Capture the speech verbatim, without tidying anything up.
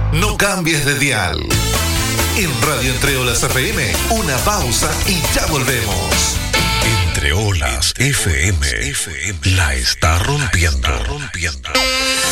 No cambies de dial. En Radio Entre Olas F M, una pausa y ya volvemos. Entre Olas F M, la está rompiendo.